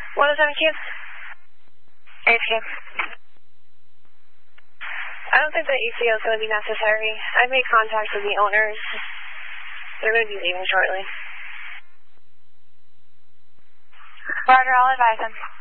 107Q. HQ. I don't think the ECO is going to be necessary. I made contact with the owners. They're going to be leaving shortly. Roger, I'll advise them.